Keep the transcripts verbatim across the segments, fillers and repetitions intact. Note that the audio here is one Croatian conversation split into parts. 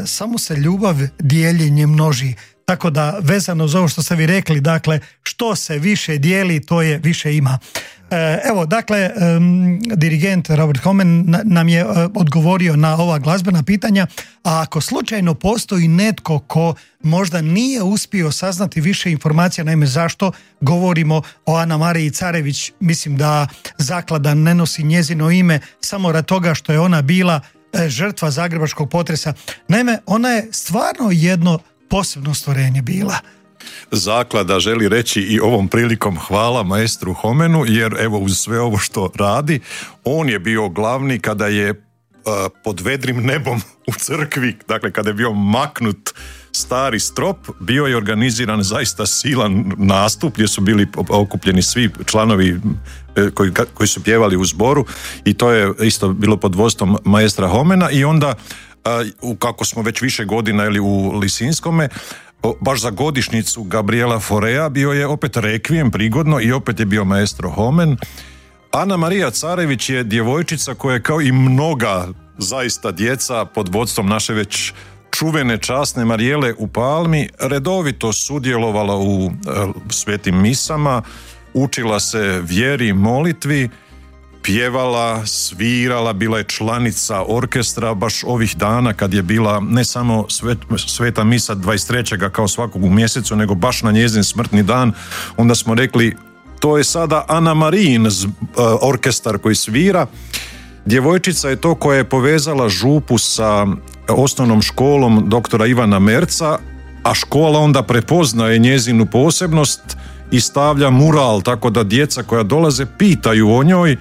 samo se ljubav dijeljenje množi. Tako da, vezano za ovo što ste vi rekli, dakle, što se više dijeli, to je više ima. Evo, dakle, dirigent Robert Homan nam je odgovorio na ova glazbena pitanja, a ako slučajno postoji netko ko možda nije uspio saznati više informacija, naime zašto govorimo o Ana Mariji Carević, mislim da zaklada ne nosi njezino ime samo radi toga što je ona bila žrtva zagrebačkog potresa. Naime, ona je stvarno jedno posebno stvorenje bila. Zaklada želi reći i ovom prilikom hvala maestru Homenu, jer evo uz sve ovo što radi, on je bio glavni kada je uh, pod vedrim nebom u crkvi, dakle kada je bio maknut stari strop, bio je organiziran zaista silan nastup gdje su bili okupljeni svi članovi koji, koji su pjevali u zboru i to je isto bilo pod vodstvom maestra Homena i onda, uh, kako smo već više godina ili u Lisinskome, baš za godišnjicu Gabriela Forea bio je opet rekvijem prigodno i opet je bio maestro Homen. Ana Marija Carević je djevojčica koja je kao i mnoga zaista djeca pod vodstvom naše već čuvene časne Marijele u Palmi redovito sudjelovala u uh, svetim misama, učila se vjeri, molitvi, pjevala, svirala, bila je članica orkestra baš ovih dana kad je bila ne samo svet, sveta misa dvadeset trećeg kao svakog u mjesecu, nego baš na njezin smrtni dan. Onda smo rekli, to je sada Ana Marijin uh, orkestar koji svira. Djevojčica je to koja je povezala župu sa osnovnom školom doktora Ivana Merca, a škola onda prepoznaje njezinu posebnost i stavlja mural, tako da djeca koja dolaze pitaju o njoj.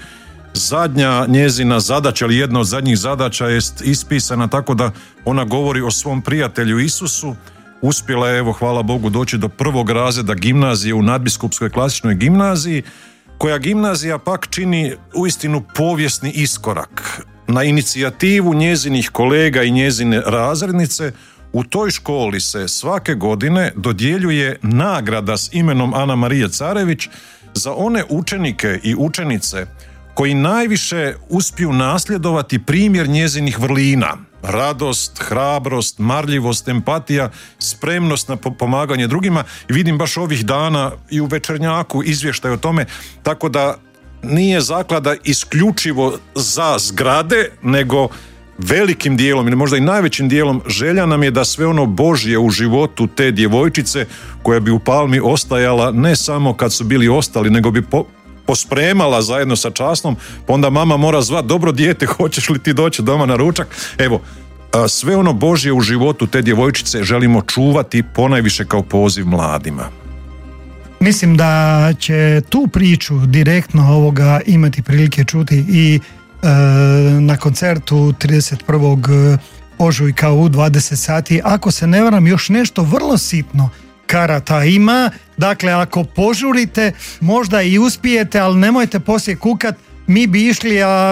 Zadnja njezina zadaća, ili jedna od zadnjih zadaća je ispisana tako da ona govori o svom prijatelju Isusu. Uspjela je, evo hvala Bogu, doći do prvog razreda gimnazije u Nadbiskupskoj klasičnoj gimnaziji, koja gimnazija pak čini uistinu povijesni iskorak. Na inicijativu njezinih kolega i njezine razrednice u toj školi se svake godine dodjeljuje nagrada s imenom Ana Marije Carević za one učenike i učenice koji najviše uspiju nasljedovati primjer njezinih vrlina. Radost, hrabrost, marljivost, empatija, spremnost na pomaganje drugima. I vidim baš ovih dana i u Večernjaku izvještaj o tome, tako da nije zaklada isključivo za zgrade, nego velikim dijelom ili možda i najvećim dijelom želja nam je da sve ono Božje u životu te djevojčice koja bi u Palmi ostajala ne samo kad su bili ostali, nego bi po, pospremala zajedno sa časnom, pa onda mama mora zvat, dobro dijete, hoćeš li ti doći doma na ručak? Evo, sve ono Božje u životu te djevojčice želimo čuvati ponajviše kao poziv mladima. Mislim da će tu priču direktno ovoga imati prilike čuti i e, na koncertu trideset prvog ožujka u dvadeset sati. Ako se ne varam, još nešto vrlo sitno karata ima, dakle ako požurite možda i uspijete, ali nemojte poslije kukat, mi bi išli, a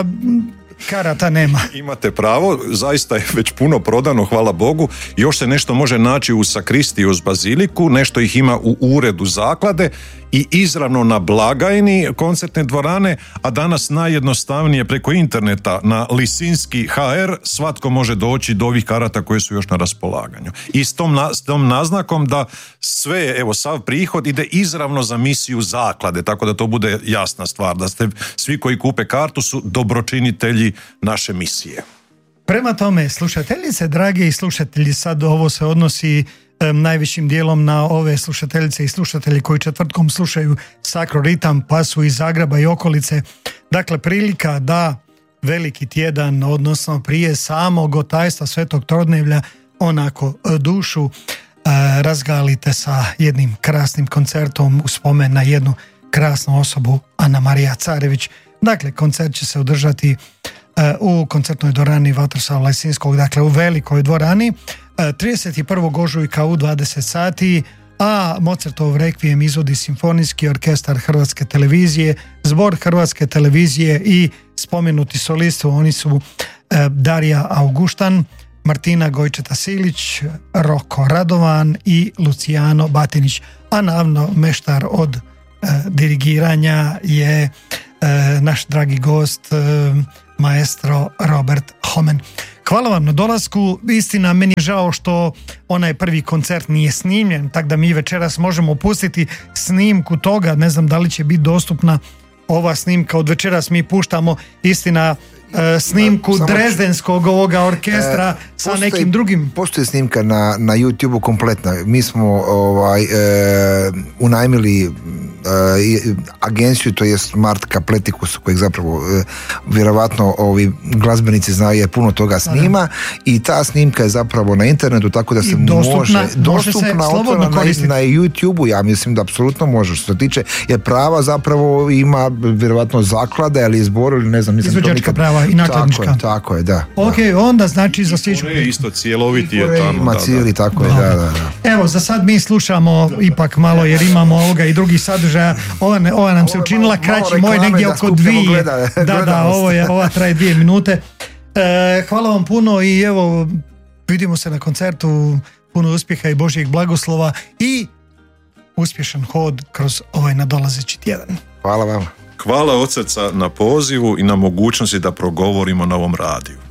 karata nema. Imate pravo, zaista je već puno prodano, hvala Bogu. Još se nešto može naći u sakristiji uz baziliku, nešto ih ima u uredu zaklade i izravno na blagajni koncertne dvorane, a danas najjednostavnije preko interneta na Lisinski ha er svatko može doći do ovih karata koje su još na raspolaganju. I s tom, na, s tom naznakom da sve, evo, sav prihod ide izravno za misiju zaklade, tako da to bude jasna stvar, da ste svi koji kupe kartu su dobročinitelji naše misije. Prema tome, slušateljice, drage i slušatelji, sad ovo se odnosi um, najvećim dijelom na ove slušateljice i slušatelji koji četvrtkom slušaju Sakro Ritam, pa su iz Zagreba i okolice. Dakle, prilika da veliki tjedan, odnosno prije samog otajstva Svetog Trodnevlja, onako dušu uh, razgalite sa jednim krasnim koncertom u spomen na jednu krasnu osobu, Ana Marija Carević. Dakle, koncert će se održati u koncertnoj dvorani Vatroslava Lisinskog, dakle u velikoj dvorani, trideset prvog ožujka u dvadeset sati, a Mozartov rekvijem izvodi Simfonijski orkestar Hrvatske televizije, zbor Hrvatske televizije i spomenuti solisti, oni su Darija Auguštan, Martina Gojčeta-Silić, Roko Radovan i Lucijano Batinić, a naravno meštar od dirigiranja je naš dragi gost maestro Robert Homan. hvala vam na dolasku. Istina, meni je žao što onaj prvi koncert nije snimljen, tako da mi večeras možemo pustiti snimku toga. Ne znam da li će biti dostupna ova snimka. Od večeras mi puštamo, istina, snimku Samo drezdenskog ovoga orkestra e, sa postoji, nekim drugim. Postoji snimka na, na YouTube-u kompletna. Mi smo ovaj, e, unajmili e, agenciju, to je Smart Kapletikus, kojeg zapravo e, vjerovatno ovi glazbenici znaju, je puno toga snima. Aha. I ta snimka je zapravo na internetu, tako da se I dostupna, može dostupna može se slobodno koristiti. Na, na YouTube-u, ja mislim da apsolutno može. Što se tiče, jer prava zapravo ima vjerovatno zaklada ili izbor ili ne znam, nisam to nikad prava i nakladnička. Tako je, tako je, da. Ok, da. onda znači za sljedeću... Isto cijeloviti je tamo. Ima cijeli, tako je, da, da, da. Evo, za sad mi slušamo ipak malo, jer imamo ovoga i drugih sadržaja. Ova, ne, ova nam se učinila kraći, moj negdje oko dvije. Gleda, da, da, ovo je, ova traje dvije minute. E, hvala vam puno i evo, vidimo se na koncertu. Puno uspjeha i Božjeg blagoslova i uspješan hod kroz ovaj nadolazeći tjedan. Hvala vam. Hvala od srca na pozivu i na mogućnosti da progovorimo na ovom radiju.